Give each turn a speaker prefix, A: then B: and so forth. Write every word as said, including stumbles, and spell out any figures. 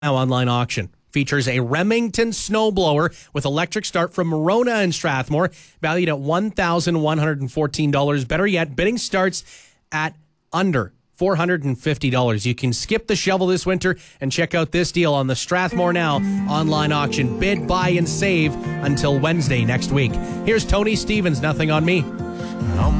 A: Now online auction features a Remington snowblower with electric start from Morona in Strathmore, valued at one thousand one hundred fourteen dollars. Better yet, bidding starts at under four hundred fifty dollars. You can skip the shovel this winter and check out this deal on the Strathmore Now online auction. Bid, buy, and save until Wednesday next week. Here's Tony Stevens, Nothing on Me.